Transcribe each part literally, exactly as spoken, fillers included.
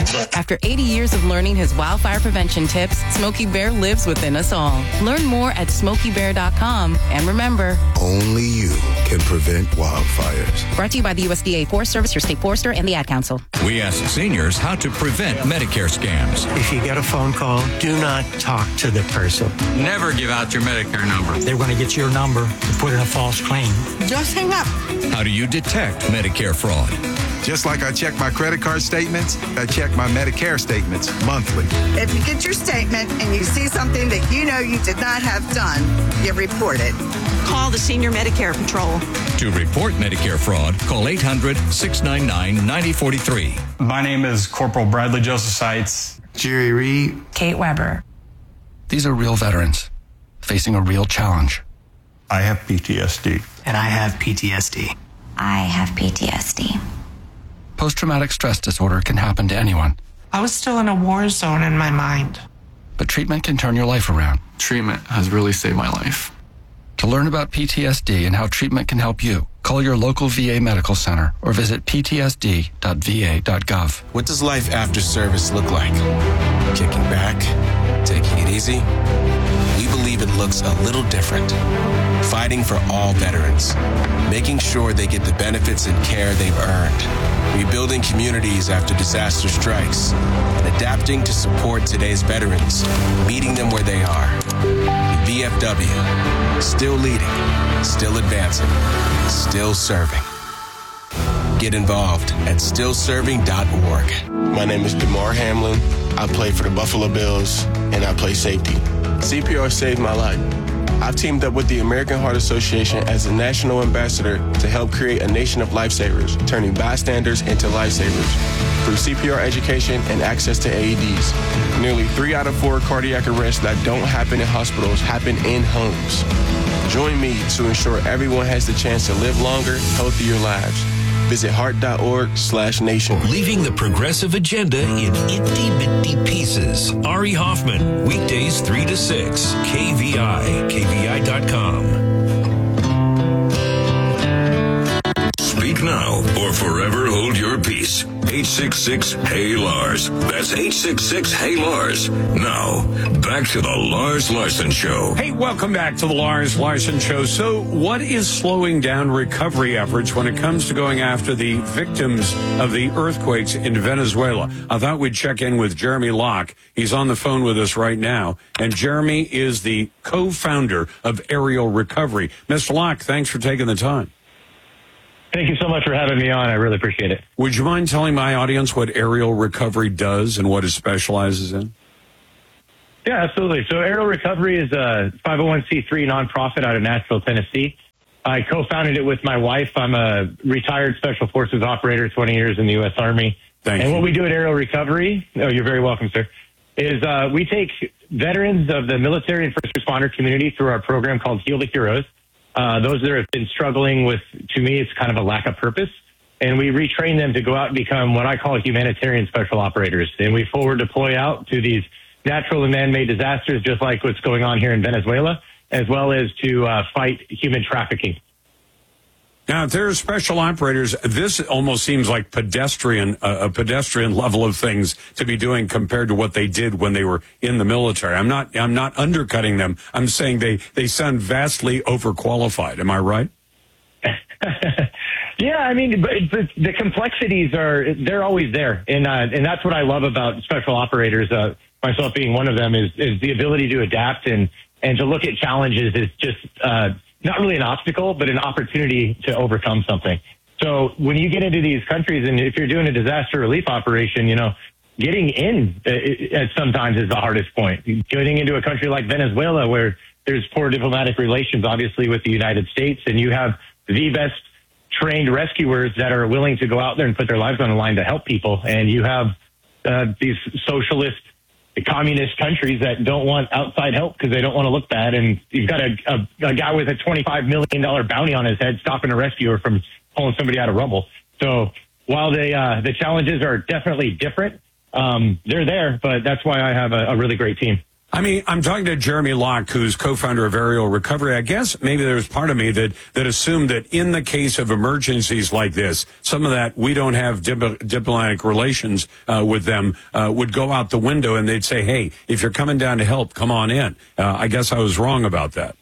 After eighty years of learning his wildfire prevention tips, Smokey Bear lives within us all. Learn more at smokey bear dot com. And remember, only you can prevent wildfires. Brought to you by the U S D A Forest Service, your state forester, and the Ad Council. We ask seniors how to prevent Medicare scams. If you get a phone call, do not talk to the person. Never give out your Medicare number. They're going to get your number and put in a false claim. Just hang up. How do you detect Medicare fraud? Just like I check my credit card statements, I check my Medicare statements monthly. If you get your statement and you see something that you know you did not have done, you report it. Call the Senior Medicare Patrol. To report Medicare fraud, call eight hundred, six nine nine, nine zero four three. My name is Corporal Bradley Joseph Seitz. Jerry Reed. Kate Weber. These are real veterans facing a real challenge. I have P T S D. And I have P T S D. I have P T S D. Post-traumatic stress disorder can happen to anyone. I was still in a war zone in my mind. But treatment can turn your life around. Treatment has really saved my life. To learn about P T S D and how treatment can help you, call your local V A medical center or visit p t s d dot v a dot gov. What does life after service look like? Kicking back? Taking it easy? We believe it looks a little different. Fighting for all veterans. Making sure they get the benefits and care they've earned. Rebuilding communities after disaster strikes. And adapting to support today's veterans. Meeting them where they are. V F W. Still leading. Still advancing. Still serving. Get involved at still serving dot org. My name is DeMar Hamlin. I play for the Buffalo Bills, and I play safety. C P R saved my life. I've teamed up with the American Heart Association as a national ambassador to help create a nation of lifesavers, turning bystanders into lifesavers. Through C P R education and access to A E Ds, nearly three out of four cardiac arrests that don't happen in hospitals happen in homes. Join me to ensure everyone has the chance to live longer, healthier lives. Visit heart.org slash nation. Leaving the progressive agenda in itty-bitty pieces. Ari Hoffman, weekdays three to six. K V I, K V I dot com. Speak now or forever hold your peace. eight six six, Hey Lars. That's eight six six, Hey Lars. Now, back to the Lars Larson Show. Hey, welcome back to the Lars Larson Show. So, what is slowing down recovery efforts when it comes to going after the victims of the earthquakes in Venezuela? I thought we'd check in with Jeremy Locke. He's on the phone with us right now. And Jeremy is the co-founder of Aerial Recovery. Mister Locke, thanks for taking the time. Thank you so much for having me on. I really appreciate it. Would you mind telling my audience what Aerial Recovery does and what it specializes in? Yeah, absolutely. So Aerial Recovery is a five oh one c three nonprofit out of Nashville, Tennessee. I co-founded it with my wife. I'm a retired Special Forces operator, twenty years in the U S Army. Thank and you. what we do at Aerial Recovery, oh, you're very welcome, sir, is uh, we take veterans of the military and first responder community through our program called Heal the Heroes. Uh, those that have been struggling with, to me, it's kind of a lack of purpose. And we retrain them to go out and become what I call humanitarian special operators. And we forward deploy out to these natural and man-made disasters, just like what's going on here in Venezuela, as well as to uh, fight human trafficking. Now, if there are special operators, this almost seems like pedestrian, uh, a pedestrian level of things to be doing compared to what they did when they were in the military. I'm not, I'm not undercutting them. I'm saying they, they sound vastly overqualified. Am I right? Yeah, I mean, but, but the complexities are, they're always there. And, uh, and that's what I love about special operators, uh, myself being one of them, is, is the ability to adapt and, and to look at challenges is just, uh, not really an obstacle, but an opportunity to overcome something. So when you get into these countries, and if you're doing a disaster relief operation, you know, getting in uh, sometimes is the hardest point. Getting into a country like Venezuela, where there's poor diplomatic relations, obviously, with the United States, and you have the best trained rescuers that are willing to go out there and put their lives on the line to help people. And you have uh, these socialist communist countries that don't want outside help because they don't want to look bad. And you've got a, a, a guy with a twenty-five million dollars bounty on his head stopping a rescuer from pulling somebody out of rubble. So while they, uh, the challenges are definitely different, um, they're there, but that's why I have a, a really great team. I mean, I'm talking to Jeremy Locke, who's co-founder of Aerial Recovery. I guess maybe there's part of me that, that assumed that in the case of emergencies like this, some of that we don't have dip- diplomatic relations uh, with them uh, would go out the window, and they'd say, hey, if you're coming down to help, come on in. Uh, I guess I was wrong about that.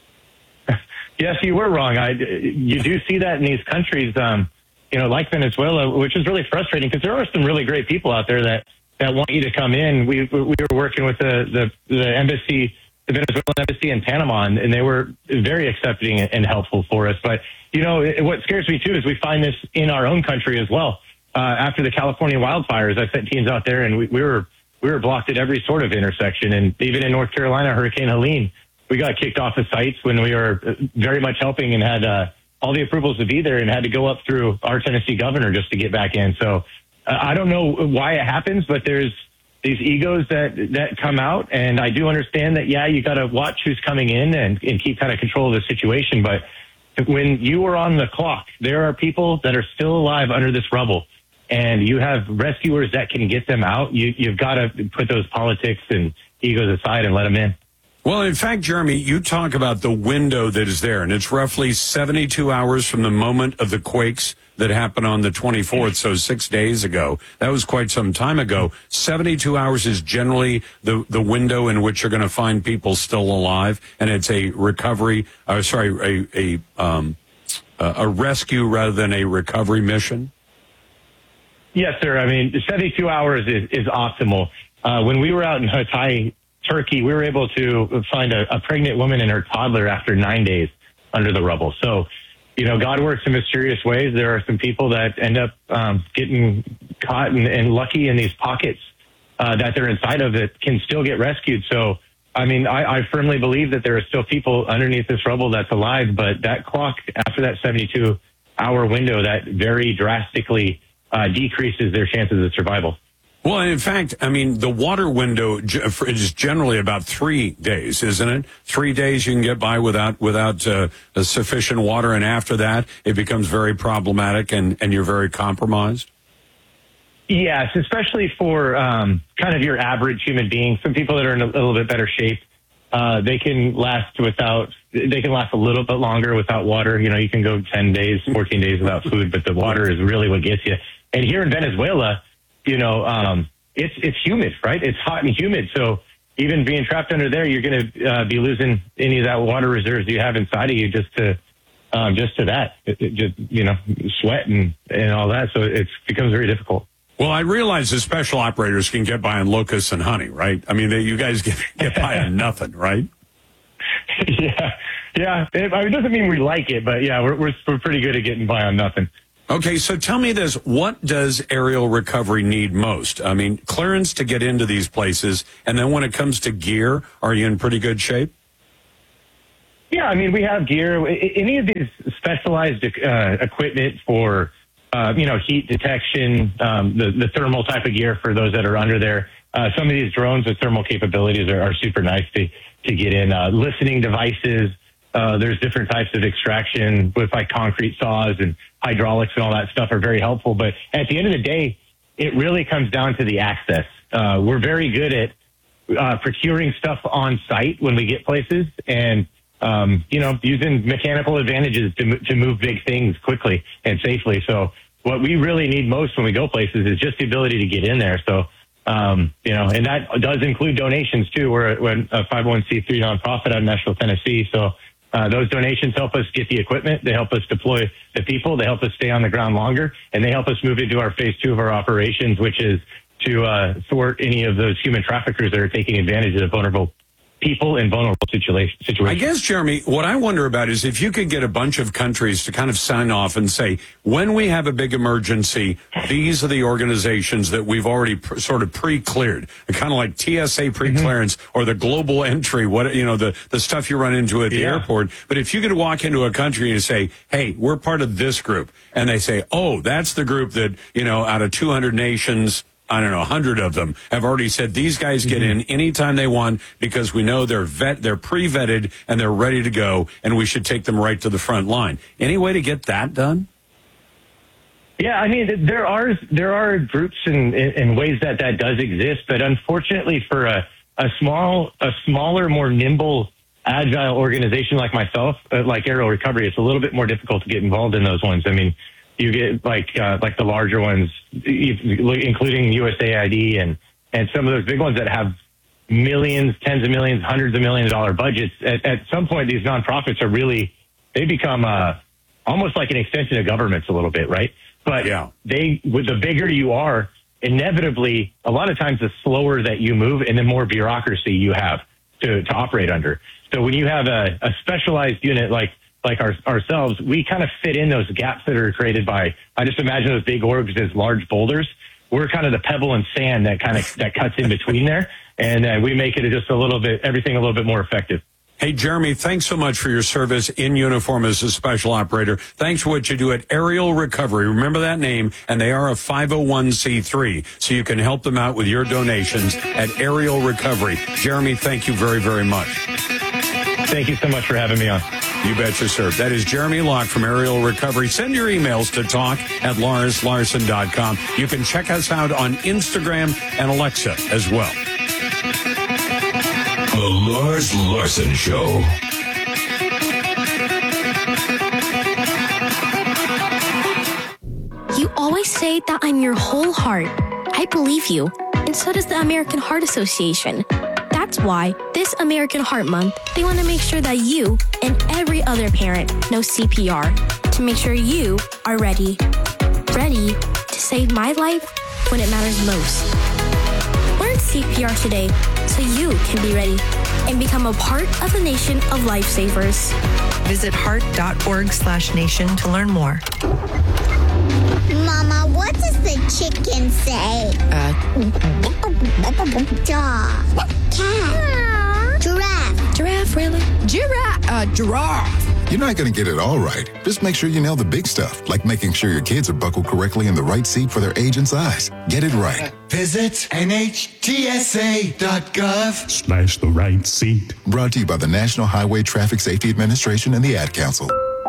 Yes, you were wrong. I, you do see that in these countries, um, you know, like Venezuela, which is really frustrating because there are some really great people out there that that want you to come in. We we were working with the, the, the embassy, the Venezuelan embassy in Panama, and they were very accepting and helpful for us. But, you know, it, what scares me, too, is we find this in our own country as well. Uh, after the California wildfires, I sent teams out there, and we, we were we were blocked at every sort of intersection. And even in North Carolina, Hurricane Helene, we got kicked off the sites when we were very much helping and had uh, all the approvals to be there and had to go up through our Tennessee governor just to get back in. So, I don't know why it happens, but there's these egos that, that come out. And I do understand that, yeah, you got to watch who's coming in and, and keep kind of control of the situation. But when you are on the clock, there are people that are still alive under this rubble, and you have rescuers that can get them out. You, you've got to put those politics and egos aside and let them in. Well, in fact, Jeremy, you talk about the window that is there, and it's roughly seventy-two hours from the moment of the quakes that happened on the twenty-fourth, so six days ago. That was quite some time ago. seventy-two hours is generally the, the window in which you're going to find people still alive, and it's a recovery, uh, sorry, a a, um, a rescue rather than a recovery mission? Yes, sir. I mean, seventy-two hours is, is optimal. Uh, when we were out in Hatay, Turkey, we were able to find a, a pregnant woman and her toddler after nine days under the rubble. So, you know, God works in mysterious ways. There are some people that end up um, getting caught and, and lucky in these pockets uh, that they're inside of that can still get rescued. So, I mean, I, I firmly believe that there are still people underneath this rubble that's alive, but that clock after that seventy-two hour window, that very drastically uh, decreases their chances of survival. Well, in fact, I mean, the water window is generally about three days, isn't it? Three days you can get by without without uh, sufficient water, and after that, it becomes very problematic, and, and you're very compromised? Yes, especially for um, kind of your average human being. Some people that are in a little bit better shape, uh, they can last without, they can last a little bit longer without water. You know, you can go ten days, fourteen days without food, but the water is really what gets you. And here in Venezuela, you know, um, it's, it's humid, right? It's hot and humid. So even being trapped under there, you're going to uh, be losing any of that water reserves you have inside of you just to, um, just to that, it, it just, you know, sweat and, and all that. So it becomes very difficult. Well, I realize the special operators can get by on locusts and honey, right? I mean, they, you guys get, get by on nothing, right? Yeah. Yeah. It, I mean, it doesn't mean we like it, but yeah, we're, we're, we're pretty good at getting by on nothing. Okay, so tell me this. What does aerial recovery need most? I mean, clearance to get into these places, and then when it comes to gear, are you in pretty good shape? Yeah, I mean, we have gear. Any of these specialized uh, equipment for, uh, you know, heat detection, um, the, the thermal type of gear for those that are under there. Uh, some of these drones with thermal capabilities are, are super nice to, to get in. Uh, listening devices. Uh, there's different types of extraction with like concrete saws and hydraulics and all that stuff are very helpful. But at the end of the day, it really comes down to the access. Uh, we're very good at uh, procuring stuff on site when we get places and, um, you know, using mechanical advantages to, to move big things quickly and safely. So what we really need most when we go places is just the ability to get in there. So, um, you know, and that does include donations too. We're, we're a five oh one c three nonprofit out of Nashville, Tennessee. So, Uh, those donations help us get the equipment. They help us deploy the people. They help us stay on the ground longer. And they help us move into our phase two of our operations, which is to uh, thwart any of those human traffickers that are taking advantage of vulnerable people in vulnerable situations. I guess, Jeremy, what I wonder about is if you could get a bunch of countries to kind of sign off and say, when we have a big emergency, these are the organizations that we've already pr- sort of pre-cleared, kind of like T S A pre-clearance mm-hmm. or the global entry, what you know, the, the stuff you run into at the yeah. airport. But if you could walk into a country and say, hey, we're part of this group, and they say, oh, that's the group that, you know, out of two hundred nations, I don't know, a hundred of them have already said these guys get in anytime they want because we know they're vet, they're pre-vetted and they're ready to go, and we should take them right to the front line. Any way to get that done? Yeah, I mean, there are there are groups and, and ways that that does exist, but unfortunately for a, a small, a smaller, more nimble, agile organization like myself, uh, like Aerial Recovery, it's a little bit more difficult to get involved in those ones. I mean, you get like uh, like the larger ones, including U S A I D and and some of those big ones that have millions, tens of millions, hundreds of millions of dollar budgets. At, at some point, these nonprofits are really they become uh, almost like an extension of governments a little bit, right? But yeah. they, with the bigger you are, inevitably, a lot of times the slower that you move and the more bureaucracy you have to, to operate under. So when you have a, a specialized unit like like our, ourselves, we kind of fit in those gaps that are created by, I just imagine those big orgs as large boulders. We're kind of the pebble and sand that kind of that cuts in between there. And uh, we make it just a little bit, everything a little bit more effective. Hey, Jeremy, thanks so much for your service in uniform as a special operator. Thanks for what you do at Aerial Recovery. Remember that name, and they are a five oh one c three, so you can help them out with your donations at Aerial Recovery. Jeremy, thank you very, very much. Thank you so much for having me on. You betcha, sir. That is Jeremy Locke from Aerial Recovery. Send your emails to talk at lars larson dot com. You can check us out on Instagram and Alexa as well. The Lars Larson Show. You always say that I'm your whole heart. I believe you, and so does the American Heart Association. That's why this American Heart Month, they want to make sure that you and every other parent know C P R to make sure you are ready. Ready to save my life when it matters most. Learn C P R today so you can be ready and become a part of the nation of lifesavers. Visit heart.org slash nation to learn more. Mama, what does the chicken say? Uh, Dog. Cat. Giraffe. Giraffe, really? Giraffe. Uh, giraffe. You're not going to get it all right. Just make sure you nail the big stuff, like making sure your kids are buckled correctly in the right seat for their age and size. Get it right. Visit N H T S A dot gov slash the right seat. Brought to you by the National Highway Traffic Safety Administration and the Ad Council.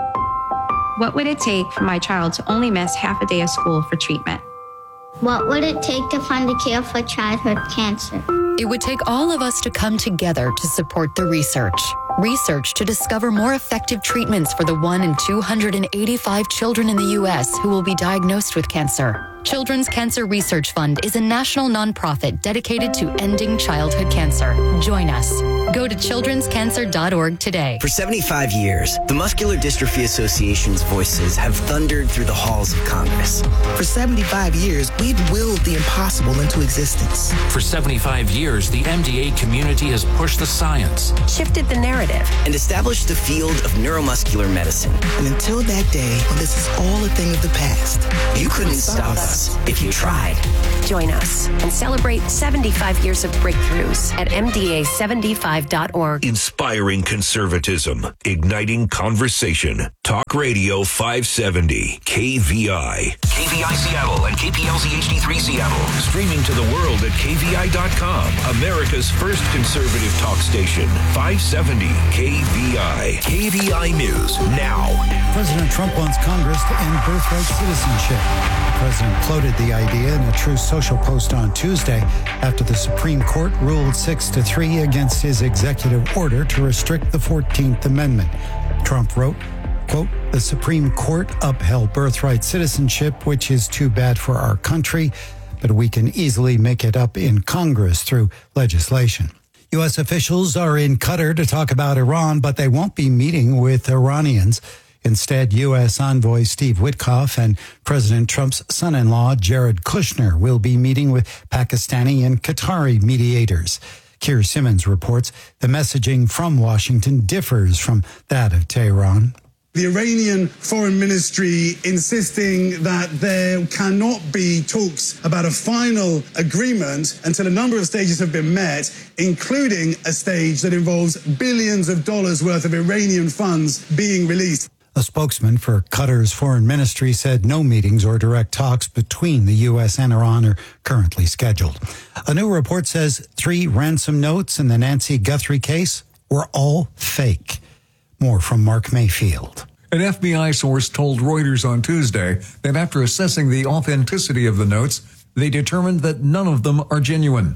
What would it take for my child to only miss half a day of school for treatment? What would it take to find a cure for childhood cancer? It would take all of us to come together to support the research. Research to discover more effective treatments for the one in two hundred eighty-five children in the U S who will be diagnosed with cancer. Children's Cancer Research Fund is a national nonprofit dedicated to ending childhood cancer. Join us. Go to children's cancer dot org today. For seventy-five years, the Muscular Dystrophy Association's voices have thundered through the halls of Congress. For seventy-five years, we've willed the impossible into existence. For seventy-five years, the M D A community has pushed the science, shifted the narrative, and established the field of neuromuscular medicine. And until that day, when this is all a thing of the past, you couldn't stop us if you tried. Join us and celebrate seventy-five years of breakthroughs at M D A seventy-five dot org. Inspiring conservatism, igniting conversation. Talk Radio five seventy, K V I. K V I Seattle and K P L Z H D three Seattle. Streaming to the world at K V I dot com. America's first conservative talk station. five seventy K V I. K V I News now. President Trump wants Congress to end birthright citizenship. The president floated the idea in a Truth Social post on Tuesday after the Supreme Court ruled six to three against his executive order to restrict the fourteenth Amendment. Trump wrote, quote, "The Supreme Court upheld birthright citizenship, which is too bad for our country, but we can easily make it up in Congress through legislation." U S officials are in Qatar to talk about Iran, but they won't be meeting with Iranians. Instead, U S envoy Steve Witkoff and President Trump's son-in-law Jared Kushner will be meeting with Pakistani and Qatari mediators. Keir Simmons reports the messaging from Washington differs from that of Tehran. The Iranian Foreign Ministry insisting that there cannot be talks about a final agreement until a number of stages have been met, including a stage that involves billions of dollars worth of Iranian funds being released. A spokesman for Qatar's foreign ministry said no meetings or direct talks between the U S and Iran are currently scheduled. A new report says three ransom notes in the Nancy Guthrie case were all fake. More from Mark Mayfield. An F B I source told Reuters on Tuesday that after assessing the authenticity of the notes, they determined that none of them are genuine.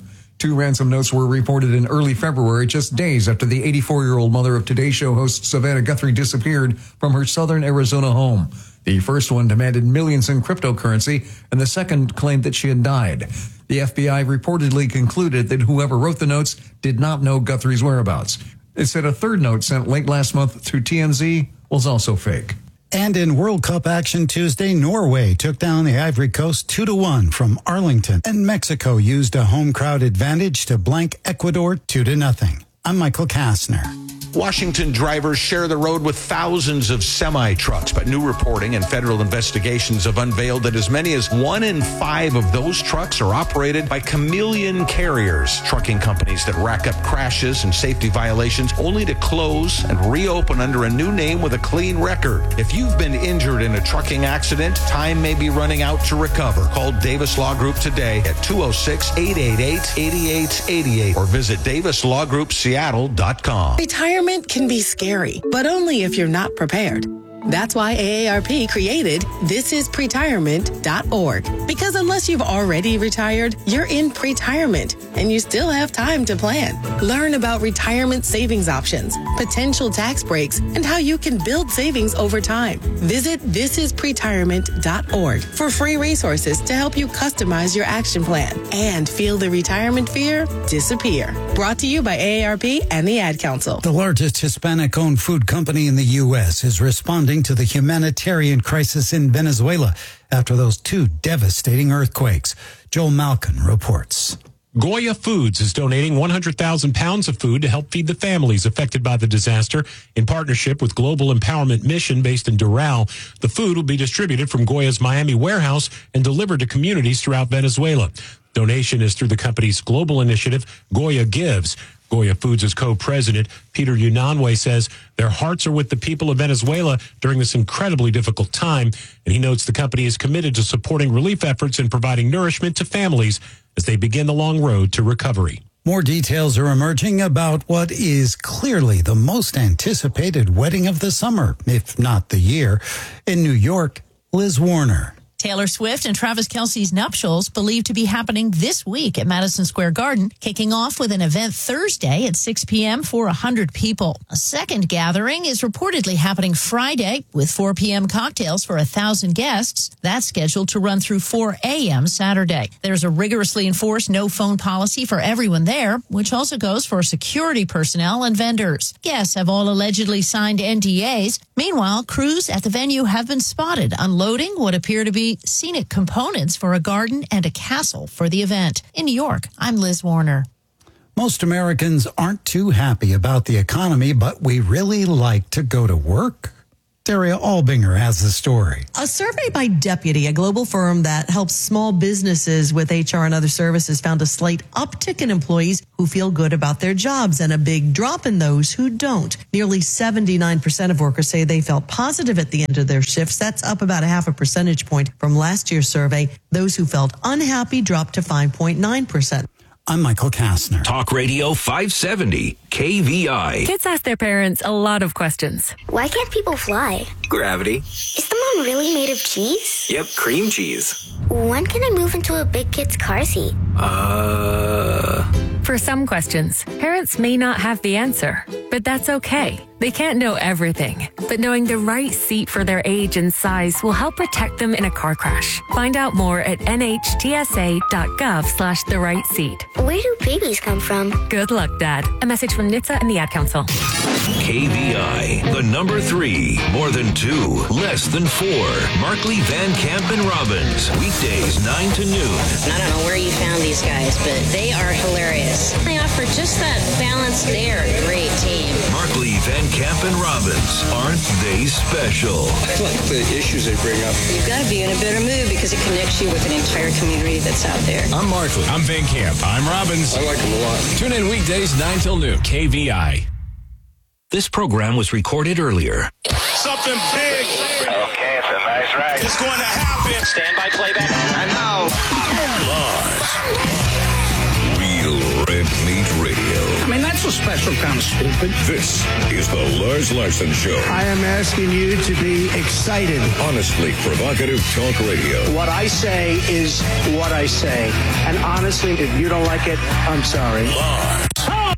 Two ransom notes were reported in early February, just days after the eighty-four-year-old mother of Today Show host Savannah Guthrie disappeared from her southern Arizona home. The first one demanded millions in cryptocurrency, and the second claimed that she had died. The F B I reportedly concluded that whoever wrote the notes did not know Guthrie's whereabouts. It said a third note sent late last month through T M Z was also fake. And in World Cup action Tuesday, Norway took down the Ivory Coast two to one from Arlington, and Mexico used a home crowd advantage to blank Ecuador two to nothing. I'm Michael Kastner. Washington drivers share the road with thousands of semi-trucks, but new reporting and federal investigations have unveiled that as many as one in five of those trucks are operated by chameleon carriers, trucking companies that rack up crashes and safety violations only to close and reopen under a new name with a clean record. If you've been injured in a trucking accident, time may be running out to recover. Call Davis Law Group today at two oh six, eight eight eight, eight eight eight eight or visit davis law group seattle dot com. Retirement can be scary, but only if you're not prepared. That's why A A R P created this is pretirement dot org. Because unless you've already retired, you're in pretirement and you still have time to plan. Learn about retirement savings options, potential tax breaks, and how you can build savings over time. Visit this is pretirement dot org for free resources to help you customize your action plan and feel the retirement fear disappear. Brought to you by A A R P and the Ad Council. The largest Hispanic-owned food company in the U S is responding to the humanitarian crisis in Venezuela after those two devastating earthquakes. Joel Malkin reports. Goya Foods is donating one hundred thousand pounds of food to help feed the families affected by the disaster. In partnership with Global Empowerment Mission based in Doral, the food will be distributed from Goya's Miami warehouse and delivered to communities throughout Venezuela. Donation is through the company's global initiative, Goya Gives. Goya Foods' co-president, Peter Unanue, says their hearts are with the people of Venezuela during this incredibly difficult time, and he notes the company is committed to supporting relief efforts and providing nourishment to families as they begin the long road to recovery. More details are emerging about what is clearly the most anticipated wedding of the summer, if not the year. In New York, Liz Warner. Taylor Swift and Travis Kelce's nuptials believed to be happening this week at Madison Square Garden, kicking off with an event Thursday at six p.m. for one hundred people. A second gathering is reportedly happening Friday with four p.m. cocktails for one thousand guests. That's scheduled to run through four a.m. Saturday. There's a rigorously enforced no phone policy for everyone there, which also goes for security personnel and vendors. Guests have all allegedly signed N D As. Meanwhile, crews at the venue have been spotted unloading what appear to be scenic components for a garden and a castle for the event. In New York, I'm Liz Warner. Most Americans aren't too happy about the economy, but we really like to go to work. Daria Albinger has the story. A survey by Deputy, a global firm that helps small businesses with H R and other services, found a slight uptick in employees who feel good about their jobs and a big drop in those who don't. Nearly seventy-nine percent of workers say they felt positive at the end of their shifts. That's up about a half a percentage point from last year's survey. Those who felt unhappy dropped to five point nine percent. I'm Michael Kastner. Talk Radio five seventy, K V I. Kids ask their parents a lot of questions. Why can't people fly? Gravity. Is the moon really made of cheese? Yep, cream cheese. When can I move into a big kid's car seat? Uh... For some questions, parents may not have the answer, but that's okay. They can't know everything, but knowing the right seat for their age and size will help protect them in a car crash. Find out more at N H T S A dot gov slash the right seat. Where do babies come from? Good luck, Dad. A message from N H T S A and the Ad Council. K V I, the number three, more than two, less than four. Markley, Van Camp, and Robbins, weekdays nine to noon. I don't know where you found these guys, but they are hilarious. They offer just that balance. They're a great team. Markley, Van Camp, and Robbins, aren't they special? I like the issues they bring up. You've got to be in a better mood because it connects you with an entire community that's out there. I'm Markley. I'm Van Camp. I'm Robbins. I like them a lot. Tune in weekdays nine till noon. K V I. This program was recorded earlier. Something big. Okay, it's a nice ride. It's going to happen. Stand by playback. I know. Live. Real Red Meat Radio. I mean, that's a special kind of stupid. This is the Lars Larson Show. I am asking you to be excited. Honestly provocative talk radio. What I say is what I say. And honestly, if you don't like it, I'm sorry. Lars. Oh,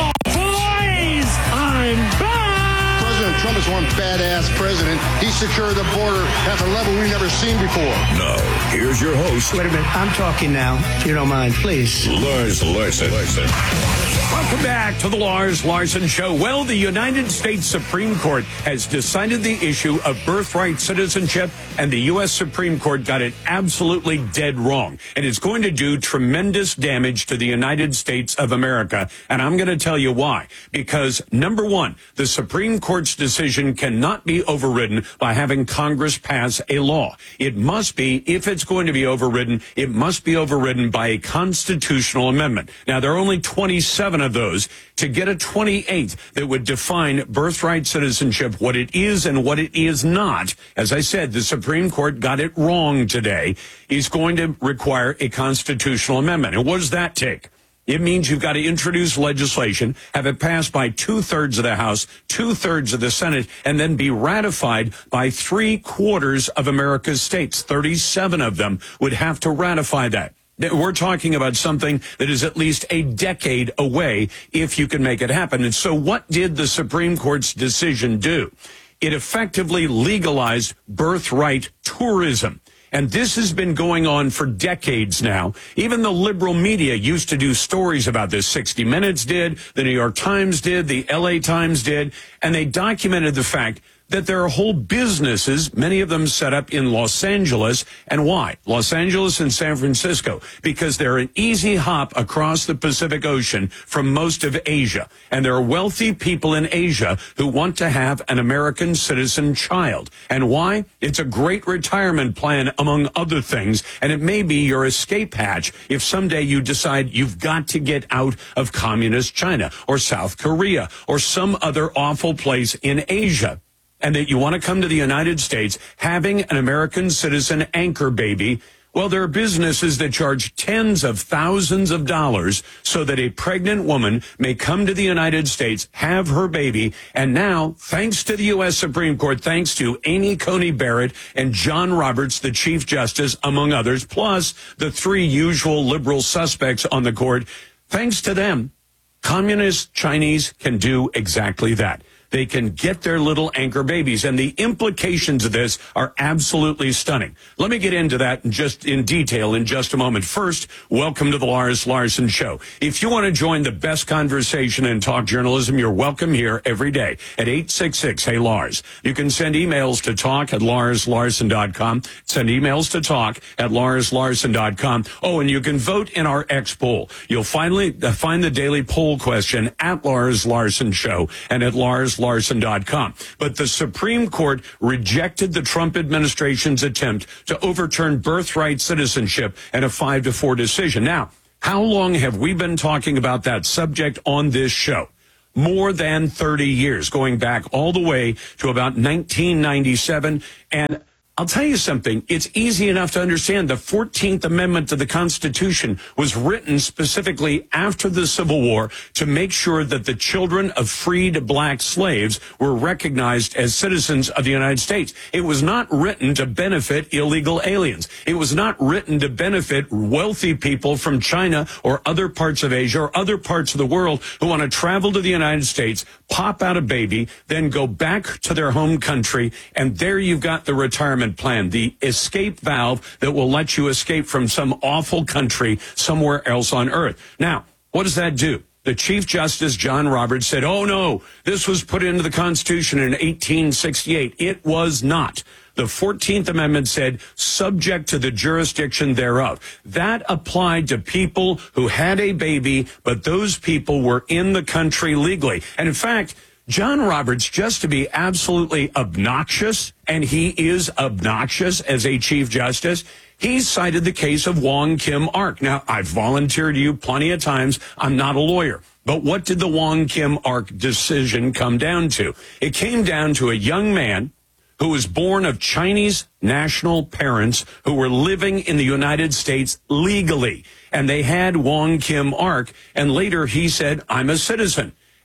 boys! I'm back! President Trump is one badass president. He secured the border at a level we've never seen before. Now, here's your host. Wait a minute. I'm talking now, if you don't mind, please. Lars Larson. Larson. Welcome back to the Lars Larson Show. Well, the United States Supreme Court has decided the issue of birthright citizenship, and the U S Supreme Court got it absolutely dead wrong. And it's going to do tremendous damage to the United States of America. And I'm going to tell you why. Because, number one, the Supreme Court's decision cannot be overridden by having Congress pass a law. It must be, if it's going to be overridden, it must be overridden by a constitutional amendment. Now, there are only twenty-seven of those. To get a twenty-eighth that would define birthright citizenship, what it is and what it is not, as I said, the Supreme Court got it wrong today, is going to require a constitutional amendment. And what does that take? It means you've got to introduce legislation, have it passed by two-thirds of the House, two-thirds of the Senate, and then be ratified by three-quarters of America's states. thirty-seven of them would have to ratify that. We're talking about something that is at least a decade away if you can make it happen. And so what did the Supreme Court's decision do? It effectively legalized birthright tourism. And this has been going on for decades now. Even the liberal media used to do stories about this. sixty minutes did, the New York Times did, the L A Times did, and they documented the fact that there are whole businesses, many of them set up in Los Angeles. And why? Los Angeles and San Francisco, because they're an easy hop across the Pacific Ocean from most of Asia. And there are wealthy people in Asia who want to have an American citizen child. And why? It's a great retirement plan, among other things. And it may be your escape hatch if someday you decide you've got to get out of communist China or South Korea or some other awful place in Asia, and that you want to come to the United States having an American citizen anchor baby. Well, there are businesses that charge tens of thousands of dollars so that a pregnant woman may come to the United States, have her baby, and now, thanks to the U S Supreme Court, thanks to Amy Coney Barrett and John Roberts, the Chief Justice, among others, plus the three usual liberal suspects on the court, thanks to them, communist Chinese can do exactly that. They can get their little anchor babies, and the implications of this are absolutely stunning. Let me get into that in just in detail in just a moment. First, welcome to the Lars Larson Show. If you want to join the best conversation in talk journalism, you're welcome here every day at eight six six, hey Lars. You can send emails to talk at lars larson dot com. Send emails to talk at lars larson dot com. Oh, and you can vote in our X poll. You'll finally uh, find the daily poll question at Lars Larson Show and at lars larson dot com. But the Supreme Court rejected the Trump administration's attempt to overturn birthright citizenship in a five to four decision. Now, how long have we been talking about that subject on this show? More than thirty years, going back all the way to about nineteen ninety-seven. And I'll tell you something, it's easy enough to understand. The fourteenth Amendment to the Constitution was written specifically after the Civil War to make sure that the children of freed black slaves were recognized as citizens of the United States. It was not written to benefit illegal aliens. It was not written to benefit wealthy people from China or other parts of Asia or other parts of the world who want to travel to the United States, pop out a baby, then go back to their home country, and there you've got the retirement plan, the escape valve that will let you escape from some awful country somewhere else on earth. Now, what does that do? The Chief Justice, John Roberts, said, oh, no, this was put into the Constitution in eighteen sixty-eight. It was not. The fourteenth Amendment said, subject to the jurisdiction thereof. That applied to people who had a baby, but those people were in the country legally. And in fact, John Roberts, just to be absolutely obnoxious, and he is obnoxious as a Chief Justice, he cited the case of Wong Kim Ark. Now, I've volunteered to you plenty of times. I'm not a lawyer. But what did the Wong Kim Ark decision come down to? It came down to a young man who was born of Chinese national parents who were living in the United States legally. And they had Wong Kim Ark, and later he said, I'm a citizen.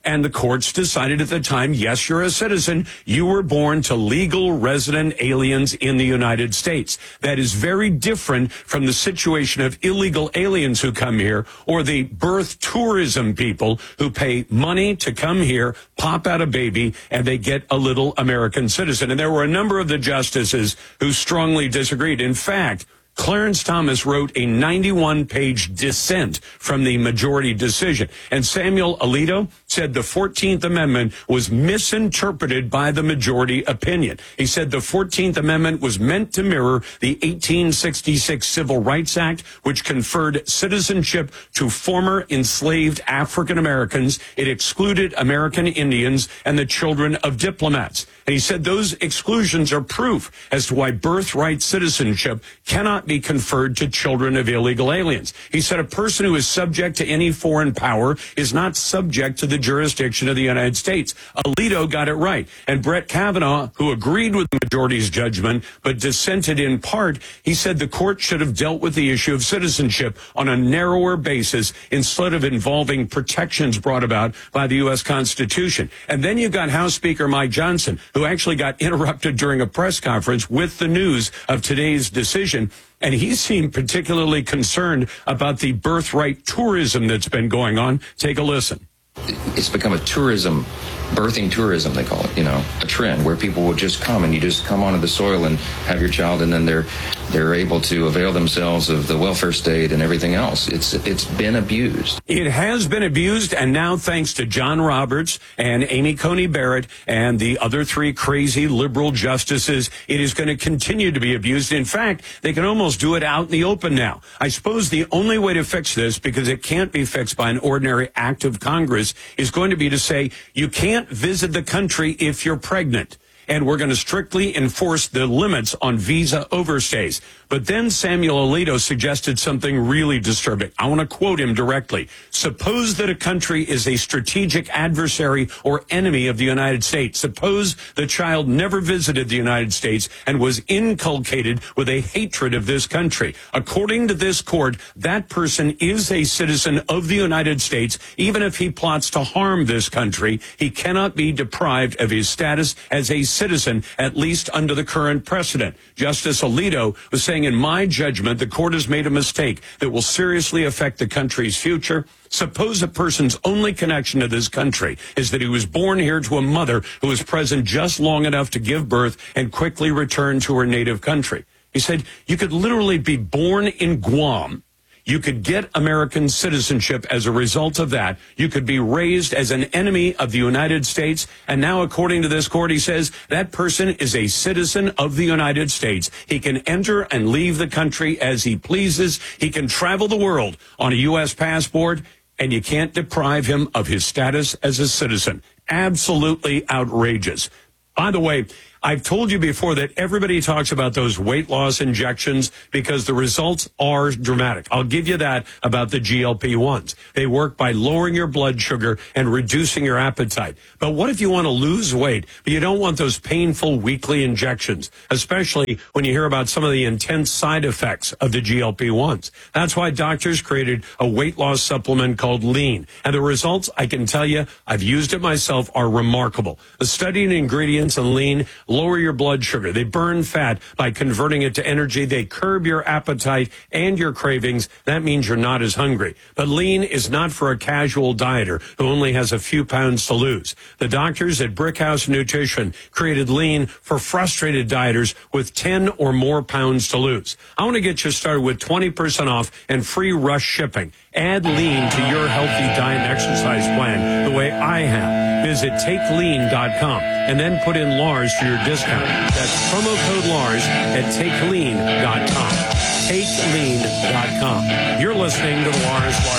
And the courts decided at the time, yes, you're a citizen. You were born to legal resident aliens in the United States. That is very different from the situation of illegal aliens who come here or the birth tourism people who pay money to come here, pop out a baby, and they get a little American citizen. And there were a number of the justices who strongly disagreed. In fact, Clarence Thomas wrote a ninety-one page dissent from the majority decision. And Samuel Alito said the fourteenth Amendment was misinterpreted by the majority opinion. He said the fourteenth Amendment was meant to mirror the eighteen sixty-six Civil Rights Act, which conferred citizenship to former enslaved African Americans. It excluded American Indians and the children of diplomats. And he said those exclusions are proof as to why birthright citizenship cannot be conferred to children of illegal aliens. He said a person who is subject to any foreign power is not subject to the jurisdiction of the United States. Alito got it right. And Brett Kavanaugh, who agreed with the majority's judgment but dissented in part, he said the court should have dealt with the issue of citizenship on a narrower basis instead of involving protections brought about by the U S Constitution. And then you've got House Speaker Mike Johnson, who actually got interrupted during a press conference with the news of today's decision. And he seemed particularly concerned about the birthright tourism that's been going on. Take a listen. It's become a tourism, birthing tourism, they call it, you know, a trend where people will just come and you just come onto the soil and have your child, and then they're they're able to avail themselves of the welfare state and everything else. It's it's been abused. It has been abused, and now thanks to John Roberts and Amy Coney Barrett and the other three crazy liberal justices, it is going to continue to be abused. In fact, they can almost do it out in the open now. I suppose the only way to fix this, because it can't be fixed by an ordinary act of Congress, is going to be to say you can't visit the country if you're pregnant. And we're going to strictly enforce the limits on visa overstays. But then Samuel Alito suggested something really disturbing. I want to quote him directly. Suppose that a country is a strategic adversary or enemy of the United States. Suppose the child never visited the United States and was inculcated with a hatred of this country. According to this court, that person is a citizen of the United States. Even if he plots to harm this country, he cannot be deprived of his status as a citizen, at least under the current precedent. Justice Alito was saying, in my judgment, the court has made a mistake that will seriously affect the country's future. Suppose a person's only connection to this country is that he was born here to a mother who was present just long enough to give birth and quickly return to her native country. He said, you could literally be born in Guam. You could get American citizenship as a result of that. You could be raised as an enemy of the United States. And now, according to this court, he says that person is a citizen of the United States. He can enter and leave the country as he pleases. He can travel the world on a U S passport, and you can't deprive him of his status as a citizen. Absolutely outrageous. By the way, I've told you before that everybody talks about those weight loss injections because the results are dramatic. I'll give you that about the G L P ones. They work by lowering your blood sugar and reducing your appetite. But what if you want to lose weight, but you don't want those painful weekly injections, especially when you hear about some of the intense side effects of the G L P ones? That's why doctors created a weight loss supplement called Lean. And the results, I can tell you, I've used it myself, are remarkable. The study and ingredients in Lean lower your blood sugar. They burn fat by converting it to energy. They curb your appetite and your cravings. That means you're not as hungry. But Lean is not for a casual dieter who only has a few pounds to lose. The doctors at Brickhouse Nutrition created Lean for frustrated dieters with ten or more pounds to lose. I want to get you started with twenty percent off and free rush shipping. Add Lean to your healthy diet and exercise plan the way I have. Visit take lean dot com and then put in Lars for your discount. That's promo code Lars at take lean dot com. take lean dot com. You're listening to the Lars Larson